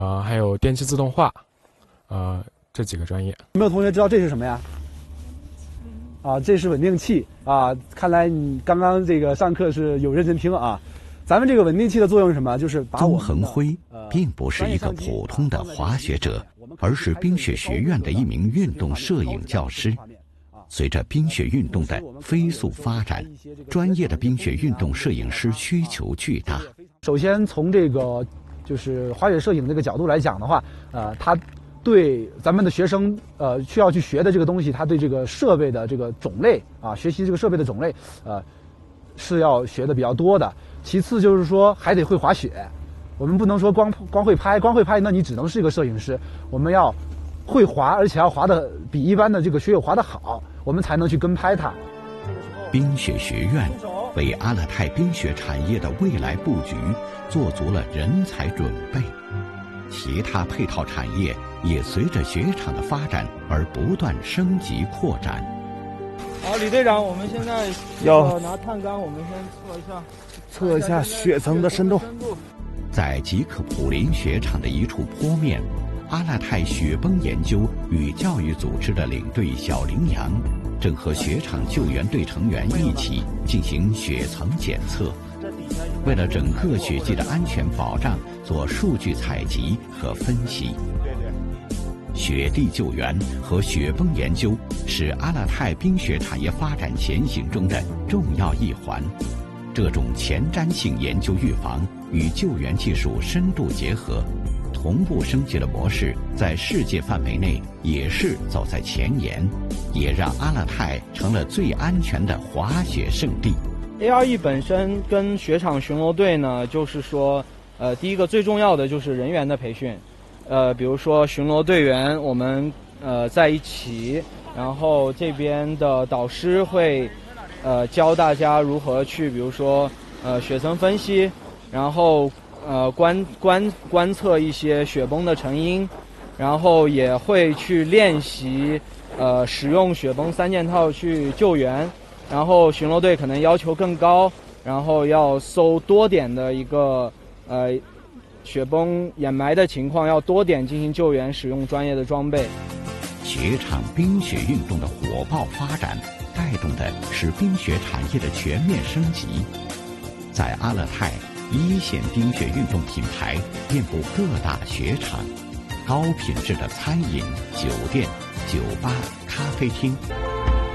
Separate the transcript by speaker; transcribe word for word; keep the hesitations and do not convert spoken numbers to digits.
Speaker 1: 啊、呃，还有电气自动化，呃，这几个专业。
Speaker 2: 有没有同学知道这是什么呀？啊，这是稳定器啊！看来你刚刚这个上课是有认真听啊。咱们这个稳定器的作用是什么？就是把我
Speaker 3: 宗恒辉并不是一个普通的滑雪者，而是冰雪学院的一名运动摄影教师。随着冰雪运动的飞速发展，专业的冰雪运动摄影师需求巨大。
Speaker 2: 首先从这个就是滑雪摄影这个角度来讲的话，呃，它对咱们的学生呃需要去学的这个东西，他对这个设备的这个种类啊，学习这个设备的种类，呃，是要学的比较多的。其次就是说还得会滑雪，我们不能说光光会拍，光会拍，那你只能是一个摄影师。我们要会滑，而且要滑的比一般的这个学友滑得好，我们才能去跟拍它。
Speaker 3: 冰雪学院为阿勒泰冰雪产业的未来布局做足了人才准备，其他配套产业也随着雪场的发展而不断升级扩展。
Speaker 4: 好，李队长，我们现在要拿探杆，我们先测一下，
Speaker 5: 测一下雪层的深度。
Speaker 3: 在吉克普林雪场的一处坡面，阿勒泰雪崩研究与教育组织的领队小羚羊正和雪场救援队成员一起进行雪层检测，为了整个雪季的安全保障做数据采集和分析。雪地救援和雪崩研究是阿勒泰冰雪产业发展前行中的重要一环。这种前瞻性研究预防与救援技术深度结合，同步升级的模式在世界范围内也是走在前沿，也让阿勒泰成了最安全的滑雪胜地。
Speaker 4: A R E 本身跟雪场巡逻队呢，就是说，呃，第一个最重要的就是人员的培训，呃，比如说巡逻队员，我们呃在一起，然后这边的导师会，呃，教大家如何去，比如说，呃，雪层分析，然后呃观观观测一些雪崩的成因，然后也会去练习，呃，使用雪崩三件套去救援。然后巡逻队可能要求更高，然后要搜多点的一个呃雪崩掩埋的情况，要多点进行救援，使用专业的装备。
Speaker 3: 雪场冰雪运动的火爆发展，带动的是冰雪产业的全面升级。在阿勒泰，一线冰雪运动品牌遍布各大雪场，高品质的餐饮、酒店、酒吧、咖啡厅